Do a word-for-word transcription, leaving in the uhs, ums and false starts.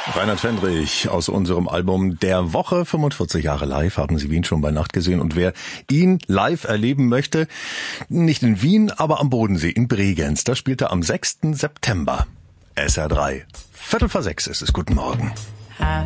Reinhard Fendrich aus unserem Album der Woche, fünfundvierzig Jahre live, haben Sie Wien schon bei Nacht gesehen. Und wer ihn live erleben möchte, nicht in Wien, aber am Bodensee, in Bregenz, da spielt er am sechsten September. S R drei. Viertel vor sechs ist es. Guten Morgen.